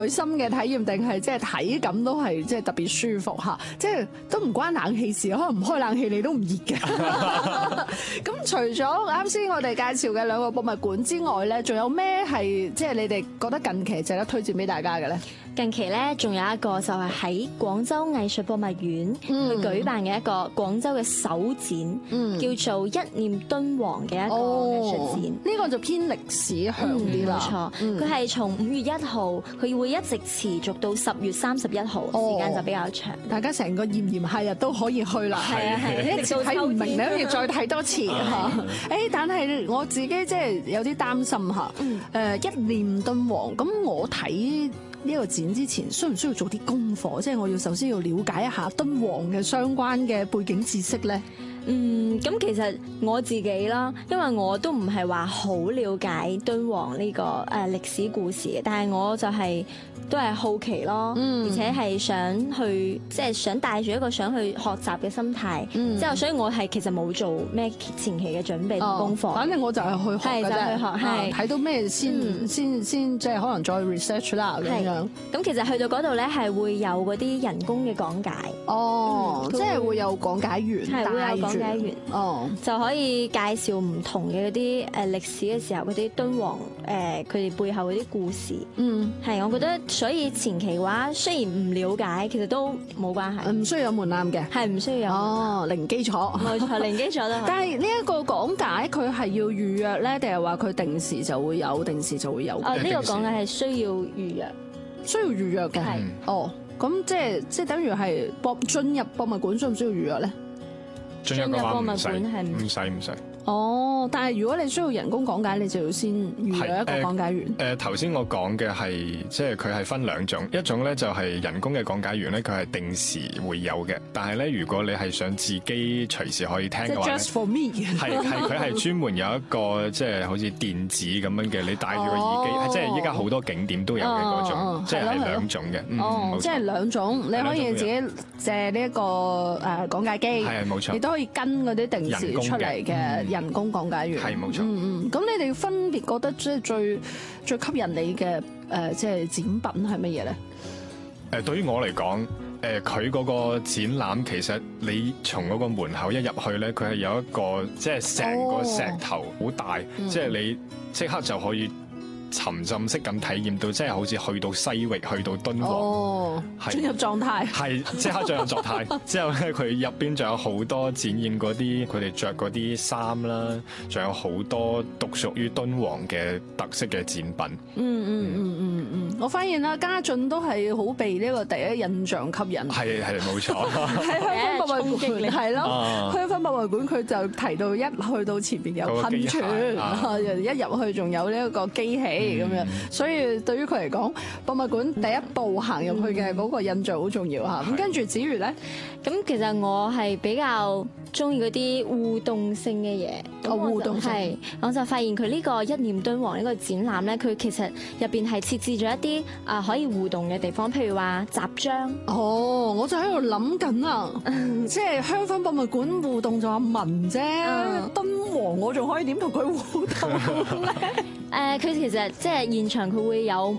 內心嘅體驗定係即係體感都係即係特別舒服嚇，即係都唔關冷氣事，可能唔開冷氣你都唔熱嘅。咁除咗啱先我哋介紹嘅兩個博物館之外咧，仲有咩係即係你哋覺得近期值得推薦俾大家嘅咧？ 近期咧，仲有一個就係喺廣州藝術博物院去舉辦嘅一個廣州嘅首展，叫做一念敦煌嘅一個藝術展。 呢個就偏歷史向啲啦。 冇錯，佢係從5月1號，佢會一直持續到10月31號，時間就比較長。 大家成個炎炎夏日都可以去啦。 係啊係， 一直睇唔明，你可以再睇多次嚇。誒，但係我自己即係有啲擔心嚇。一念敦煌，咁我睇呢個展之前，需唔需要做啲功課？即係我要首先要了解一下敦煌嘅相關嘅背景知識咧。 咁其實我自己啦，因為我都唔係話好了解敦煌呢個歷史故事嘅，但係我就係都係好奇咯，而且係想去即係想帶住一個想去學習嘅心態，之後所以我係其實冇做咩前期嘅準備同功課。 反正我就係去學嘅啫， 就去學，係睇到咩先即係可能再 research 啦咁樣。 咁其實去到嗰度咧係會有嗰啲人工嘅講解。 即係會有講解員， 係會有講解員，就可以介紹唔同嘅嗰啲歷史嘅時候嗰啲敦煌佢哋背後嗰啲故事。係我覺得，所以前期嘅話雖然唔了解，其實都冇關係， 唔需要有門檻嘅， 係唔需要有零基礎， 冇錯，零基礎都係。 但係呢一個講解佢係要預約咧，定係話佢定時就會有？呢個講解係需要預約， 需要預約嘅。係咁即係等於係進入博物館需唔需要預約咧？ 進入博物館係唔使。 但係如果你需要人工講解，你就要先預約一個講解員。 頭先我講嘅係即係佢係分兩種，一種咧就係人工嘅講解員咧，佢係定時會有嘅。但係咧，如果你係想自己隨時可以聽嘅話咧， Just for me 係佢係專門有一個即係好似電子咁樣嘅，你戴住個耳機，即係依家好多景點都有嘅嗰種，即係兩種嘅。 即係兩種，你可以自己借呢一個講解機， 係冇錯， 你都可以跟嗰啲定時出嚟嘅人工講解員， 係冇錯。 咁你哋分別覺得即係最吸引你嘅即係展品係乜嘢咧？ 對於我嚟講，佢嗰個展覽其實你從嗰個門口一入去咧，佢係有一個即係成個石頭好大，即係你即刻就可以沉浸式咁體驗到，即係好似去到西域、去到敦煌， 進入狀態， 係即刻進入狀態。之後咧，佢入邊仲有好多展現嗰啲佢哋着嗰啲衫啦，仲有好多獨屬於敦煌嘅特色嘅展品。 我發現啦，家俊都係好被呢個第一印象吸引。 係冇錯。 喺香港博物館係咯，香港博物館佢就提到一去到前邊有噴泉，一入去仲有呢一個機器。咁樣，所以對於佢嚟講，博物館第一步行入去嘅嗰個印象好重要嚇。咁跟住子瑜咧， 咁其實我係比較中意嗰啲互動性嘅嘢。 互動性係， 我就發現佢呢個一念敦煌呢個展覽咧，佢其實入邊係設置咗一啲可以互動嘅地方，譬如話集章。 我就喺度諗緊啊，即係香港博物館互動就阿文啫，敦煌我仲可以點同佢互動咧？ 佢其實即係現場佢會有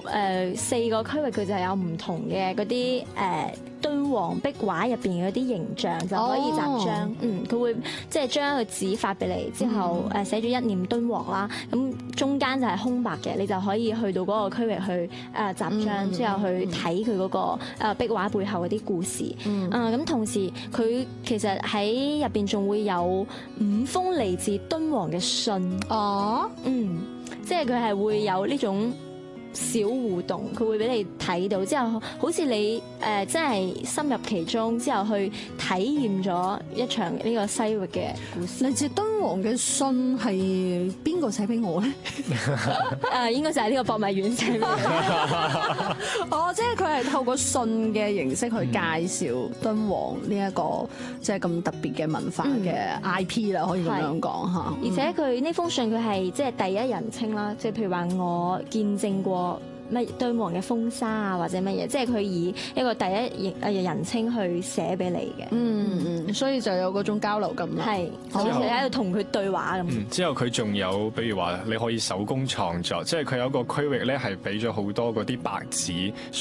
4個區域，佢就有唔同嘅嗰啲敦煌壁畫入邊嗰啲形象就可以集章。佢會即係將一個紙發俾你，之後寫咗一念敦煌啦，咁中間就係空白嘅，你就可以去到嗰個區域去集章，之後去睇佢嗰個壁畫背後嗰啲故事。咁同時佢其實喺入邊仲會有5封嚟自敦煌嘅信。即係佢係會有呢種小互動，佢會俾你睇到，之後好似你真係深入其中，之後去體驗咗一場呢個西域嘅故事。 嚟自敦煌嘅信係邊個寫俾我咧？ 應該就係呢個博物院寫俾我。 即係佢係透過信嘅形式去介紹敦煌呢一個即係咁特別嘅文化嘅 IP 啦，可以咁樣講嚇。 而且佢呢封信佢係即係第一人稱啦，即係譬如話我見證過乜敦煌嘅風沙啊，或者乜嘢，即係佢以一個第一人稱去寫俾你嘅。 所以就有嗰種交流感啦。 係，好似喺度同佢對話咁。 之後佢仲有，比如話你可以手工創作，即係佢有一個區域咧係俾咗好多嗰啲白紙